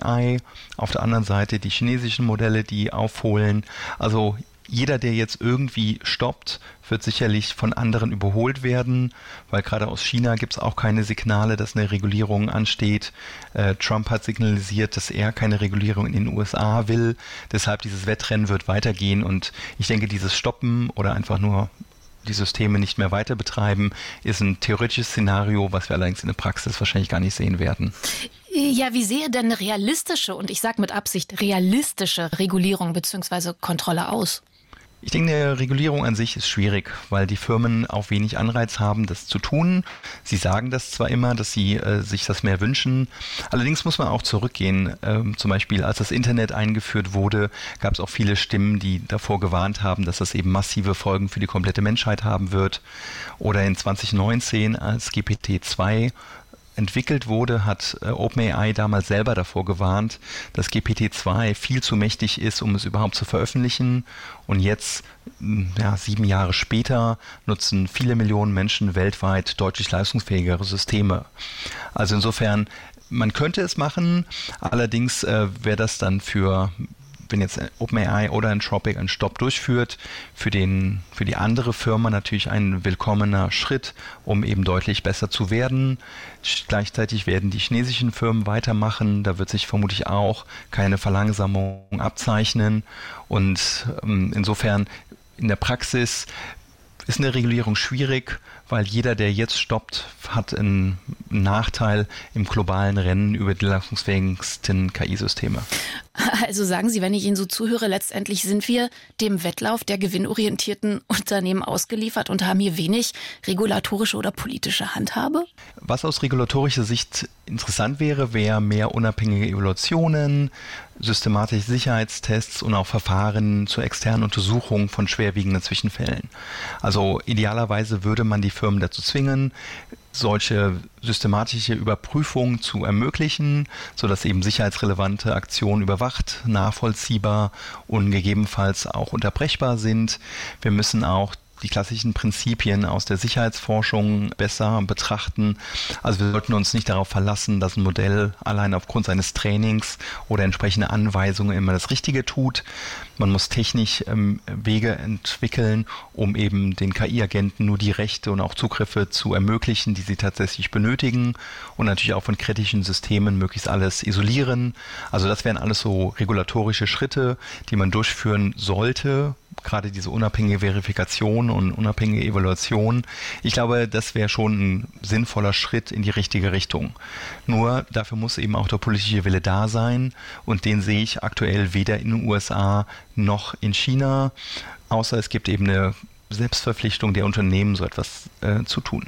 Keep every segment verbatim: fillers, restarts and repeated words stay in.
OpenAI, auf der anderen Seite die chinesischen Modelle, die aufholen. Also jeder, der jetzt irgendwie stoppt, wird sicherlich von anderen überholt werden, weil gerade aus China gibt es auch keine Signale, dass eine Regulierung ansteht. Äh, Trump hat signalisiert, dass er keine Regulierung in den U S A will. Deshalb dieses Wettrennen wird weitergehen und ich denke, dieses Stoppen oder einfach nur die Systeme nicht mehr weiter betreiben, ist ein theoretisches Szenario, was wir allerdings in der Praxis wahrscheinlich gar nicht sehen werden. Ja, wie sehe denn eine realistische, und ich sage mit Absicht realistische Regulierung bzw. Kontrolle aus? Ich denke, eine Regulierung an sich ist schwierig, weil die Firmen auch wenig Anreiz haben, das zu tun. Sie sagen das zwar immer, dass sie äh, sich das mehr wünschen. Allerdings muss man auch zurückgehen. Ähm, zum Beispiel, als das Internet eingeführt wurde, gab es auch viele Stimmen, die davor gewarnt haben, dass das eben massive Folgen für die komplette Menschheit haben wird. Oder in zwanzig neunzehn, als G P T zwei entwickelt wurde, hat äh, OpenAI damals selber davor gewarnt, dass G P T zwei viel zu mächtig ist, um es überhaupt zu veröffentlichen. Und jetzt, ja, sieben Jahre später, nutzen viele Millionen Menschen weltweit deutlich leistungsfähigere Systeme. Also insofern, man könnte es machen, allerdings äh, wäre das dann für wenn jetzt OpenAI oder Anthropic einen Stopp durchführt, für, den, für die andere Firma natürlich ein willkommener Schritt, um eben deutlich besser zu werden. Gleichzeitig werden die chinesischen Firmen weitermachen, da wird sich vermutlich auch keine Verlangsamung abzeichnen und ähm, insofern in der Praxis ist eine Regulierung schwierig, weil jeder, der jetzt stoppt, hat einen Nachteil im globalen Rennen über die leistungsfähigsten K I-Systeme. Also sagen Sie, wenn ich Ihnen so zuhöre, letztendlich sind wir dem Wettlauf der gewinnorientierten Unternehmen ausgeliefert und haben hier wenig regulatorische oder politische Handhabe? Was aus regulatorischer Sicht interessant wäre, wäre mehr unabhängige Evaluationen, systematische Sicherheitstests und auch Verfahren zur externen Untersuchung von schwerwiegenden Zwischenfällen. Also idealerweise würde man die Firmen dazu zwingen, solche systematische Überprüfungen zu ermöglichen, sodass eben sicherheitsrelevante Aktionen überwacht, nachvollziehbar und gegebenenfalls auch unterbrechbar sind. Wir müssen auch die klassischen Prinzipien aus der Sicherheitsforschung besser betrachten. Also wir sollten uns nicht darauf verlassen, dass ein Modell allein aufgrund seines Trainings oder entsprechende Anweisungen immer das Richtige tut. Man muss technisch ähm, Wege entwickeln, um eben den K I-Agenten nur die Rechte und auch Zugriffe zu ermöglichen, die sie tatsächlich benötigen und natürlich auch von kritischen Systemen möglichst alles isolieren. Also das wären alles so regulatorische Schritte, die man durchführen sollte, gerade diese unabhängige Verifikation und unabhängige Evaluation. Ich glaube, das wäre schon ein sinnvoller Schritt in die richtige Richtung. Nur dafür muss eben auch der politische Wille da sein und den sehe ich aktuell weder in den U S A noch in China, außer es gibt eben eine Selbstverpflichtung der Unternehmen, so etwas äh, zu tun.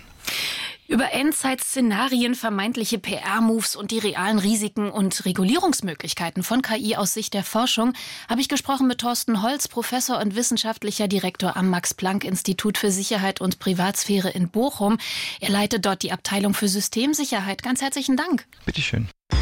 Über Endzeit-Szenarien, vermeintliche P R-Moves und die realen Risiken und Regulierungsmöglichkeiten von K I aus Sicht der Forschung habe ich gesprochen mit Thorsten Holz, Professor und wissenschaftlicher Direktor am Max-Planck-Institut für Sicherheit und Privatsphäre in Bochum. Er leitet dort die Abteilung für Systemsicherheit. Ganz herzlichen Dank. Bitteschön.